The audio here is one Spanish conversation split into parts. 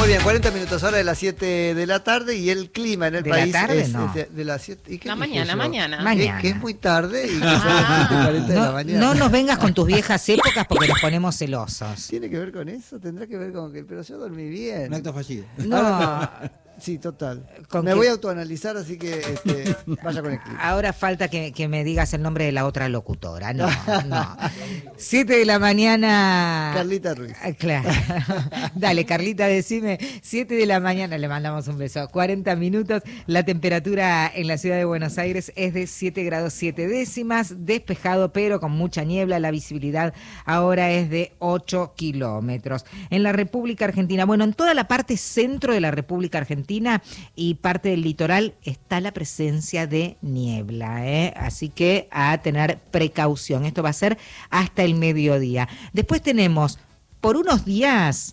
bien, 40 minutos ahora de las 7 de la tarde y el clima en el ¿De país la tarde? es No. de las 7. ¿Y qué La dije mañana, yo? mañana. Que es muy tarde y que son las 7:40 de la mañana. No nos vengas con tus viejas épocas porque nos ponemos celosos. ¿Tiene que ver con eso? Tendrá que ver con que... Pero yo dormí bien. Un acto fallido. No, Sí, total. ¿Con Me qué? voy a autoanalizar, así que vaya con el clima. ahora falta que me digas el nombre de la otra locutora. No. 7 de la mañana. Carlita Ruiz. Claro. Dale, Carlita, decime. 7 de la mañana, le mandamos un beso. 40 minutos. La temperatura en la ciudad de Buenos Aires es de 7 grados 7 décimas. Despejado, pero con mucha niebla. La visibilidad ahora es de 8 kilómetros. En la República Argentina, bueno, en toda la parte centro de la República Argentina y parte del litoral está la presencia de niebla, así que a tener precaución. Esto va a ser hasta el mediodía. Después tenemos por unos días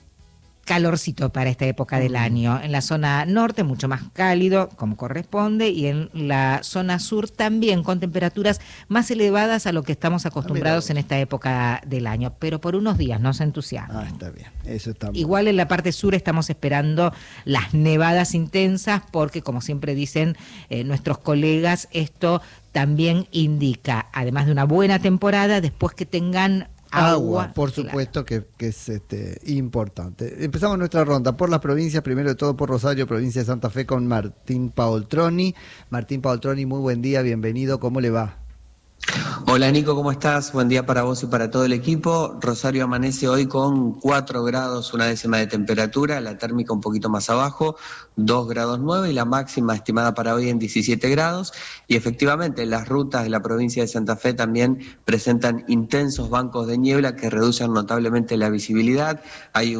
calorcito para esta época del año. En la zona norte mucho más cálido, como corresponde, y en la zona sur también con temperaturas más elevadas a lo que estamos acostumbrados en esta época del año. Pero por unos días, no se entusiasmen. Ah, está bien. Eso está muy Igual en la parte sur estamos esperando las nevadas intensas porque, como siempre dicen nuestros colegas, esto también indica, además de una buena temporada, después que tengan agua, por supuesto, que es importante. Empezamos nuestra ronda por las provincias, primero de todo por Rosario, provincia de Santa Fe, con Martín Paoltroni. Martín Paoltroni, muy buen día, bienvenido, ¿cómo le va? Hola Nico, ¿cómo estás? Buen día para vos y para todo el equipo. Rosario amanece hoy con 4 grados, 1/10 de temperatura, la térmica un poquito más abajo, 2 grados 9 y la máxima estimada para hoy en 17 grados. Y efectivamente las rutas de la provincia de Santa Fe también presentan intensos bancos de niebla que reducen notablemente la visibilidad. Hay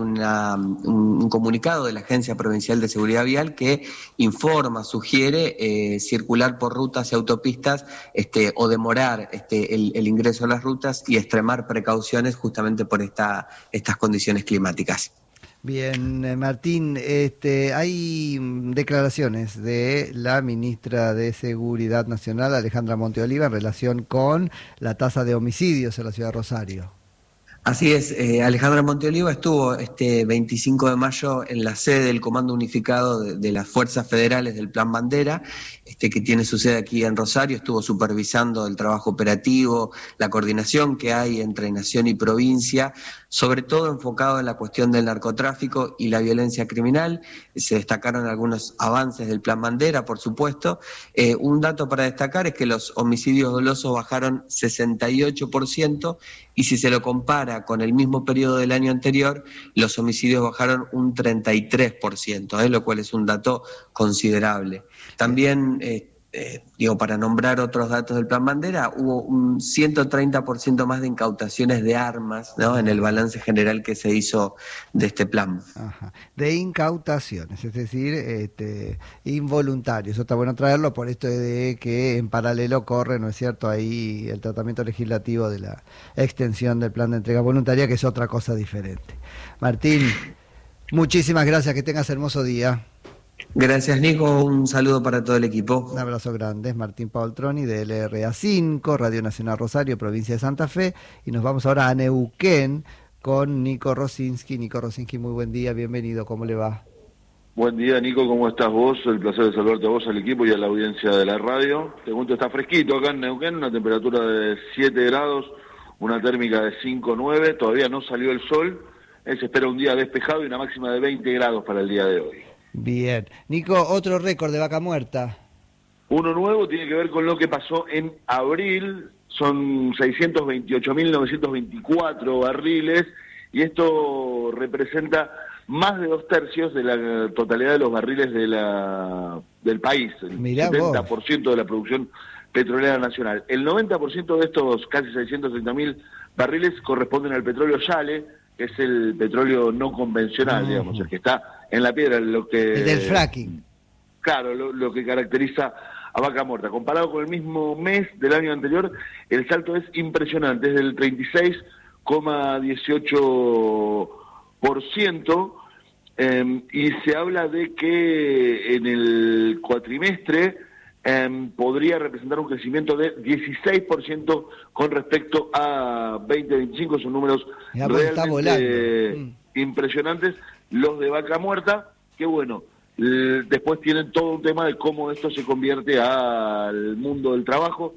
un comunicado de la Agencia Provincial de Seguridad Vial que informa, sugiere circular por rutas y autopistas o demorar el ingreso a las rutas y extremar precauciones justamente por estas condiciones climáticas. Bien, Martín, hay declaraciones de la ministra de Seguridad Nacional, Alejandra Monteoliva, en relación con la tasa de homicidios en la ciudad de Rosario. Así es, Alejandra Monteoliva estuvo este 25 de mayo en la sede del Comando Unificado de las Fuerzas Federales del Plan Bandera, que tiene su sede aquí en Rosario, estuvo supervisando el trabajo operativo, la coordinación que hay entre nación y provincia, sobre todo enfocado en la cuestión del narcotráfico y la violencia criminal. Se destacaron algunos avances del Plan Bandera, por supuesto. Un dato para destacar es que los homicidios dolosos bajaron 68%, y si se lo compara con el mismo periodo del año anterior, los homicidios bajaron un 33%, lo cual es un dato considerable. También, para nombrar otros datos del Plan Bandera, hubo un 130% más de incautaciones de armas, ¿no?, en el balance general que se hizo de este plan. Ajá. De incautaciones, es decir, involuntarios. Eso está bueno traerlo por esto de que en paralelo corre, ¿no es cierto?, ahí el tratamiento legislativo de la extensión del plan de entrega voluntaria, que es otra cosa diferente. Martín, muchísimas gracias, que tengas hermoso día. Gracias Nico, un saludo para todo el equipo. Un abrazo grande, es Martín Paoltroni de LRA5, Radio Nacional Rosario, provincia de Santa Fe, y nos vamos ahora a Neuquén con Nico Rosinski. Nico Rosinski, muy buen día, bienvenido, ¿cómo le va? Buen día Nico, ¿cómo estás vos? El placer de saludarte a vos, al equipo y a la audiencia de la radio. Te cuento, está fresquito acá en Neuquén, una temperatura de 7 grados, una térmica de 5,9, todavía no salió el sol, se espera un día despejado y una máxima de 20 grados para el día de hoy. Bien. Nico, otro récord de vaca muerta. Uno nuevo tiene que ver con lo que pasó en abril, son 628.924 barriles, y esto representa más de 2/3 de la totalidad de los barriles del país, el Mirá 70% vos. de la producción petrolera nacional. El 90% de estos casi 630.000 barriles corresponden al petróleo Yale, que es el petróleo no convencional, digamos, el que está en la piedra, el del fracking. Claro, lo que caracteriza a Vaca Muerta. Comparado con el mismo mes del año anterior, el salto es impresionante, es del 36,18%, y se habla de que en el cuatrimestre podría representar un crecimiento de 16% con respecto a 2025, son números realmente impresionantes. los de Vaca Muerta, que bueno, después tienen todo un tema de cómo esto se convierte al mundo del trabajo.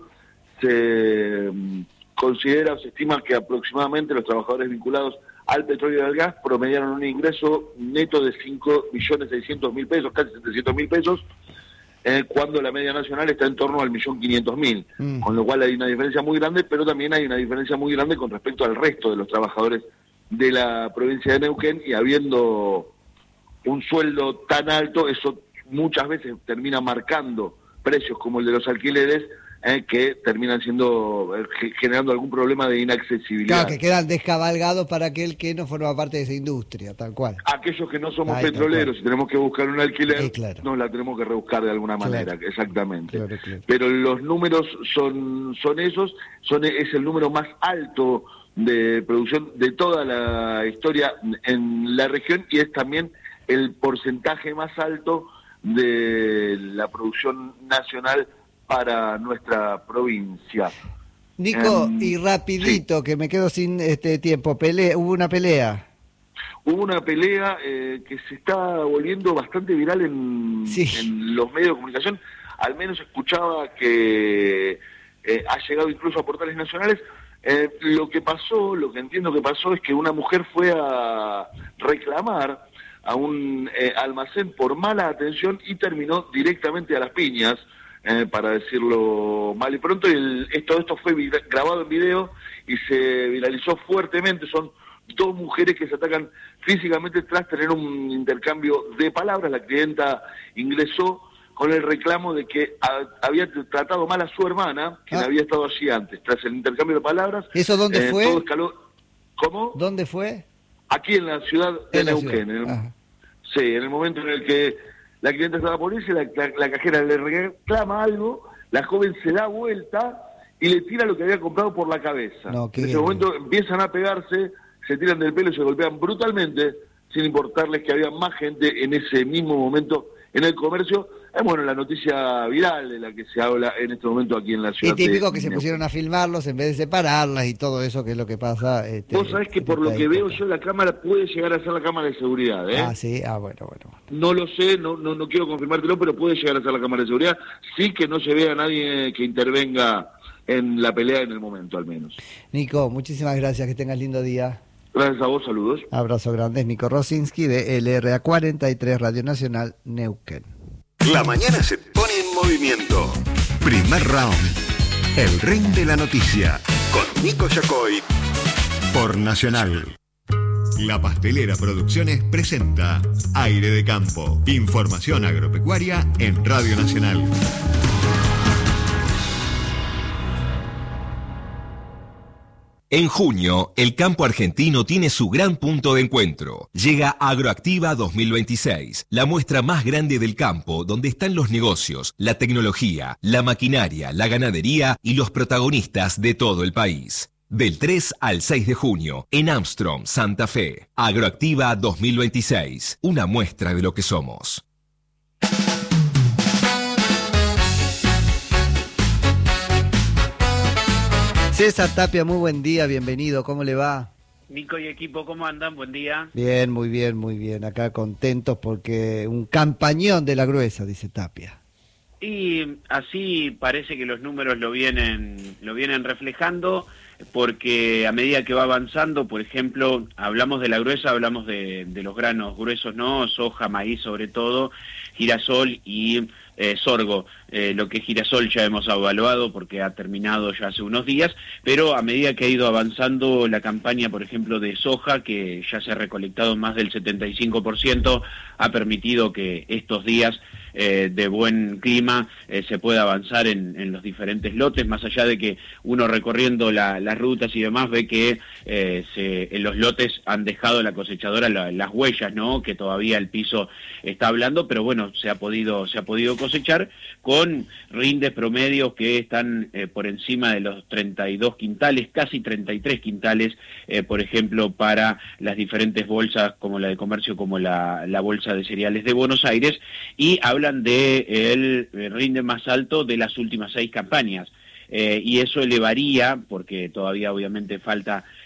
Se considera o se estima que aproximadamente los trabajadores vinculados al petróleo y al gas promediaron un ingreso neto de 5.600.000 pesos, casi 700.000 pesos, cuando la media nacional está en torno al 1.500.000, con lo cual hay una diferencia muy grande, pero también hay una diferencia muy grande con respecto al resto de los trabajadores de la provincia de Neuquén, y habiendo un sueldo tan alto, eso muchas veces termina marcando precios como el de los alquileres, que terminan generando algún problema de inaccesibilidad. Claro, que quedan descabalgados para aquel que no forma parte de esa industria, tal cual. Aquellos que no somos petroleros y tenemos que buscar un alquiler, claro, nos la tenemos que rebuscar de alguna manera, claro, exactamente. Claro. Pero los números son esos, es el número más alto de producción de toda la historia en la región, y es también el porcentaje más alto de la producción nacional para nuestra provincia. Nico, y rapidito, sí, que me quedo sin tiempo, hubo una pelea. Hubo una pelea que se está volviendo bastante viral en los medios de comunicación. Al menos escuchaba que ha llegado incluso a portales nacionales. Lo que entiendo que pasó es que una mujer fue a reclamar a un almacén por mala atención y terminó directamente a las piñas, para decirlo mal y pronto, y esto fue grabado en video y se viralizó fuertemente. Son dos mujeres que se atacan físicamente tras tener un intercambio de palabras. La clienta ingresó con el reclamo de que había tratado mal a su hermana, quien había estado allí antes. Tras el intercambio de palabras... ¿Eso dónde fue? Todo escaló. ¿Cómo? ¿Dónde fue? Aquí en la ciudad de Neuquén. Sí, en el momento en el que la clienta estaba por irse, la cajera le reclama algo, la joven se da vuelta y le tira lo que había comprado por la cabeza. En ese momento empiezan a pegarse, se tiran del pelo y se golpean brutalmente, sin importarles que había más gente en ese mismo momento en el comercio. Es la noticia viral de la que se habla en este momento aquí en la ciudad. Y típico que se pusieron a filmarlos en vez de separarlas y todo eso, que es lo que pasa. Vos sabés que por lo que veo yo, la cámara puede llegar a ser la cámara de seguridad, ¿eh? Ah, sí, bueno. No lo sé, no quiero confirmártelo, pero puede llegar a ser la cámara de seguridad. Sí, que no se vea a nadie que intervenga en la pelea en el momento, al menos. Nico, muchísimas gracias, que tengas lindo día. Gracias a vos, saludos. Abrazo grande, es Nico Rosinski de LRA 43 Radio Nacional Neuquén. La mañana se pone en movimiento. Primer round. El ring de la noticia. Con Nico Yacoy. Por Nacional. La Pastelera Producciones presenta Aire de Campo. Información agropecuaria en Radio Nacional. En junio, el campo argentino tiene su gran punto de encuentro. Llega Agroactiva 2026, la muestra más grande del campo, donde están los negocios, la tecnología, la maquinaria, la ganadería y los protagonistas de todo el país. Del 3 al 6 de junio, en Armstrong, Santa Fe. Agroactiva 2026, una muestra de lo que somos. César Tapia, muy buen día, bienvenido, ¿cómo le va? Nico y equipo, ¿cómo andan? Buen día. Bien, muy bien, acá contentos porque un campañón de la gruesa, dice Tapia. Y así parece que los números lo vienen reflejando, porque a medida que va avanzando, por ejemplo, hablamos de la gruesa, hablamos de los granos gruesos, ¿no? Soja, maíz sobre todo, girasol y sorgo. Lo que es girasol ya hemos evaluado porque ha terminado ya hace unos días, pero a medida que ha ido avanzando la campaña, por ejemplo, de soja, que ya se ha recolectado más del 75%, ha permitido que estos días de buen clima se pueda avanzar en los diferentes lotes, más allá de que uno recorriendo las rutas y demás ve que en los lotes han dejado la cosechadora las huellas, ¿no? Que todavía el piso está hablando, pero bueno, se ha podido cosechar con rindes promedios que están por encima de los 32 quintales, casi 33 quintales, por ejemplo, para las diferentes bolsas, como la de comercio, como la bolsa de cereales de Buenos Aires, y hablan de el rinde más alto de las últimas 6 campañas. Y eso elevaría, porque todavía obviamente falta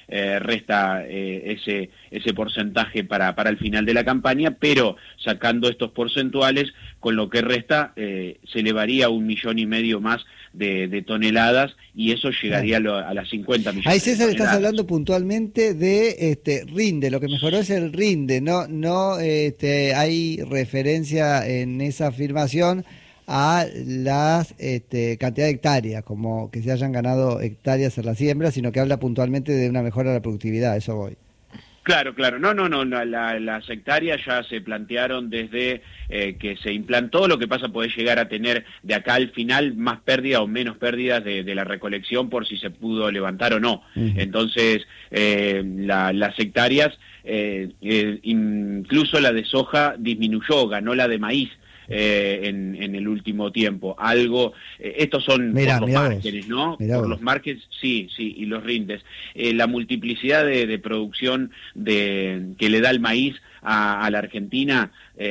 resta ese porcentaje para el final de la campaña, pero sacando estos porcentuales, con lo que resta se elevaría 1,5 millones más de toneladas, y eso llegaría a las 50 millones. Ahí, César, de estás toneladas. hablando puntualmente de rinde, lo que mejoró es el rinde, no hay referencia en esa afirmación a las cantidad de hectáreas, como que se hayan ganado hectáreas en la siembra, sino que habla puntualmente de una mejora de la productividad, eso voy. Claro, no, las hectáreas ya se plantearon desde que se implantó. Lo que pasa puede llegar a tener de acá al final más pérdidas o menos pérdidas de la recolección por si se pudo levantar o no. Uh-huh. Entonces, las hectáreas, incluso la de soja disminuyó, ganó la de maíz. En el último tiempo. Estos son por los márgenes, ¿no? Por los márgenes, sí, y los rindes. La multiplicidad de producción que le da el maíz a la Argentina,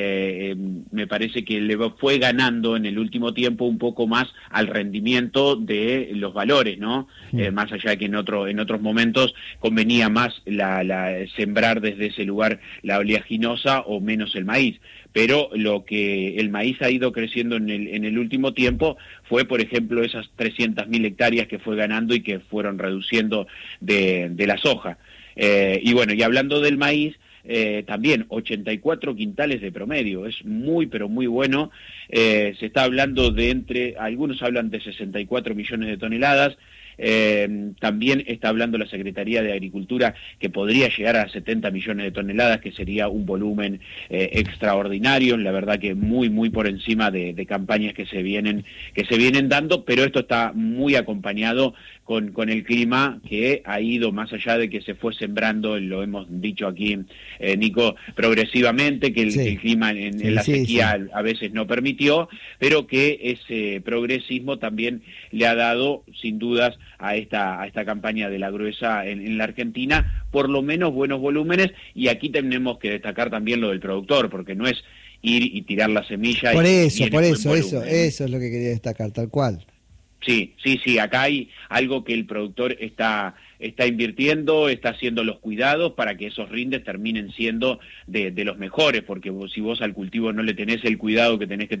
me parece que le fue ganando en el último tiempo un poco más al rendimiento de los valores, ¿no? Sí. Más allá de que en otros momentos convenía más sembrar desde ese lugar la oleaginosa o menos el maíz. Pero lo que el maíz ha ido creciendo en el último tiempo fue, por ejemplo, esas 300.000 hectáreas que fue ganando y que fueron reduciendo de la soja. Y bueno, y hablando del maíz, también 84 quintales de promedio, es muy pero muy bueno. Se está hablando algunos hablan de 64 millones de toneladas. También está hablando la Secretaría de Agricultura que podría llegar a 70 millones de toneladas, que sería un volumen extraordinario, la verdad que muy muy por encima de campañas que se vienen dando, pero esto está muy acompañado con el clima, que ha ido más allá de que se fue sembrando, lo hemos dicho aquí, Nico, progresivamente, que el clima en la sequía a veces no permitió, pero que ese progresismo también le ha dado, sin dudas, a esta campaña de la gruesa en la Argentina, por lo menos buenos volúmenes, y aquí tenemos que destacar también lo del productor, porque no es ir y tirar la semilla. Por eso es lo que quería destacar, tal cual. Sí, acá hay algo que el productor está invirtiendo, está haciendo los cuidados para que esos rindes terminen siendo de los mejores, porque si vos al cultivo no le tenés el cuidado que tenés que